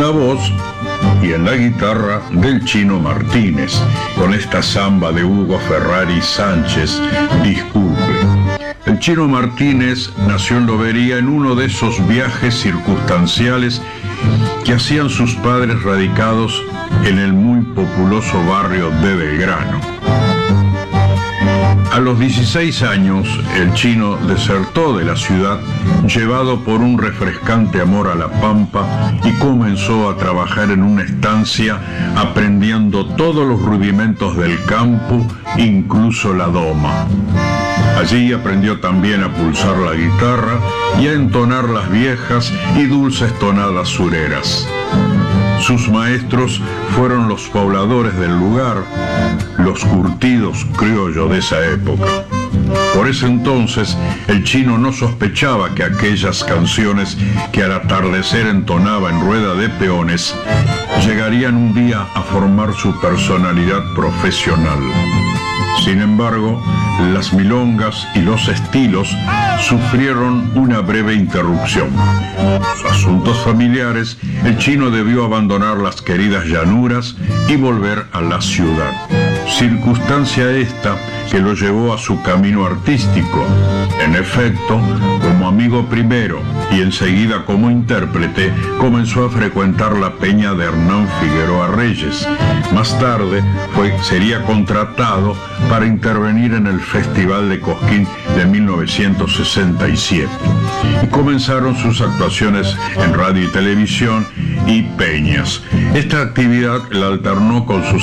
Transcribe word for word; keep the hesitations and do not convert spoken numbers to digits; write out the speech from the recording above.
La voz y en la guitarra del Chino Martínez, con esta samba de Hugo Ferrari Sánchez, Disculpe. El Chino Martínez nació en Lobería en uno de esos viajes circunstanciales que hacían sus padres radicados en el muy populoso barrio de Belgrano. A los dieciséis años, el Chino desertó de la ciudad, llevado por un refrescante amor a la pampa, y comenzó a trabajar en una estancia, aprendiendo todos los rudimentos del campo, incluso la doma. Allí aprendió también a pulsar la guitarra y a entonar las viejas y dulces tonadas sureras. Sus maestros fueron los pobladores del lugar, los curtidos criollos de esa época. Por ese entonces, el Chino no sospechaba que aquellas canciones que al atardecer entonaba en rueda de peones llegarían un día a formar su personalidad profesional. Sin embargo, las milongas y los estilos sufrieron una breve interrupción. Por asuntos familiares, el Chino debió abandonar las queridas llanuras y volver a la ciudad. Circunstancia esta que lo llevó a su camino artístico. En efecto, como amigo primero y enseguida como intérprete, comenzó a frecuentar la peña de Hernán Figueroa Reyes. Más tarde fue, sería contratado para intervenir en el Festival de Cosquín de mil novecientos sesenta y siete. Y comenzaron sus actuaciones en radio y televisión y peñas. Esta actividad la alternó con sus